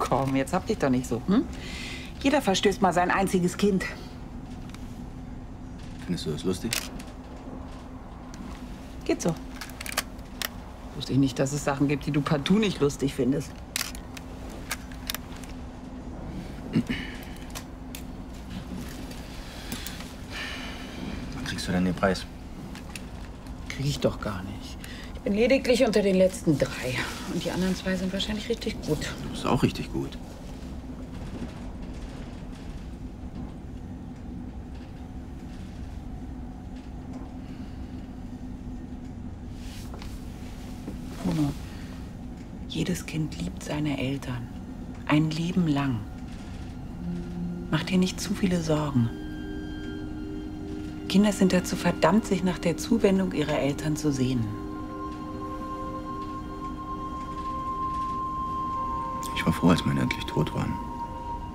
komm, jetzt hab dich doch nicht so, hm? Jeder verstößt mal sein einziges Kind. Findest du das lustig? Geht so. Wusste ich nicht, dass es Sachen gibt, die du partout nicht lustig findest. Wann kriegst du denn den Preis? Krieg ich doch gar nicht. Ich bin lediglich unter den letzten 3. Und die anderen 2 sind wahrscheinlich richtig gut. Das ist auch richtig gut. Bruno, jedes Kind liebt seine Eltern. Ein Leben lang. Mach dir nicht zu viele Sorgen. Kinder sind dazu verdammt, sich nach der Zuwendung ihrer Eltern zu sehnen. Ich war froh, als meine endlich tot waren.